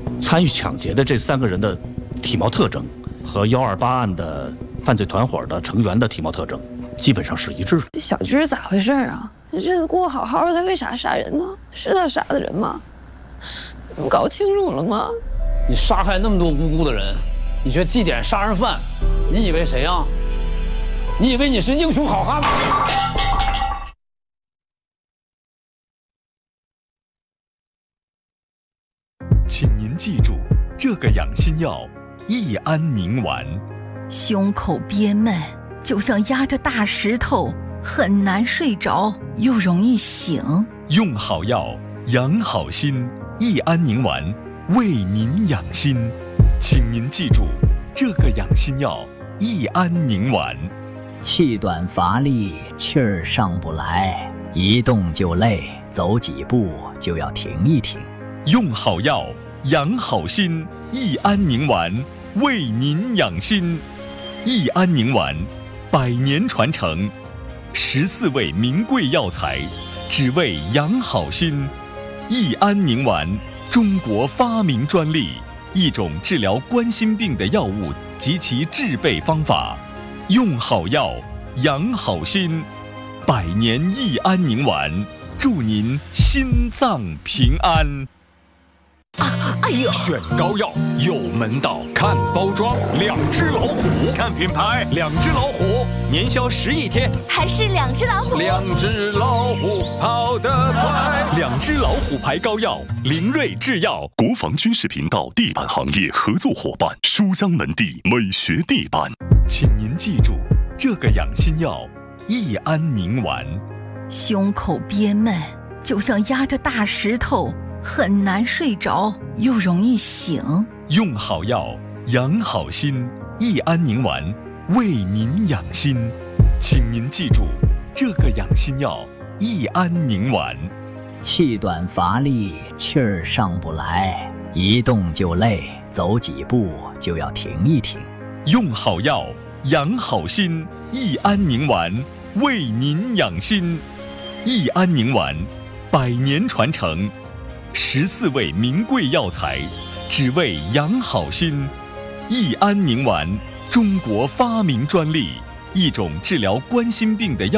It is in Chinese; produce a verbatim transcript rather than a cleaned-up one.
参与抢劫的这三个人的体貌特征和幺二八案的犯罪团伙的成员的体貌特征基本上是一致的。 这小军是咋回事啊？日子过好好的，他为啥杀人呢？是他杀的人吗？你搞清楚了吗？ 你杀害那么多无辜的人，你却祭奠杀人犯，你以为谁呀？你以为你是英雄好汉吗？ 请您记住，这个养心药益安宁丸。 胸口憋闷，就像压着大石头，很难睡着，又容易醒。 用好药，养好心。益安宁丸为您养心，请您记住，这个养心药益安宁丸。 气短乏力，气儿上不来，一动就累，走几步就要停一停。 用好药，养好心。益安宁丸为您养心。益安宁丸，百年传承，十四味名贵药材，只为养好心。益安宁丸，中国发明专利，一种治疗冠心病的药物及其制备方法。用好药，养好心。百年益安宁丸，祝您心脏平安。 啊！哎呦，选膏药有门道，看包装，两只老虎；看品牌，两只老虎，年销十亿天， 还是两只老虎。 两只老虎跑得快。 两只老虎牌膏药，灵瑞制药。 国防军事频道地板行业合作伙伴，书香门第美学地板。 请您记住，这个养心药益安宁丸。 胸口憋闷，就像压着大石头，很难睡着，又容易醒。 用好药，养好心。益安宁丸为您养心，请您记住，这个养心药益安宁丸。 气短乏力，气儿上不来，一动就累，走几步就要停一停。 用好药，养好心。益安宁丸为您养心。益安宁丸，百年传承，十四味名贵药材，只为养好心。益安宁丸，中国发明专利，一种治疗冠心病的药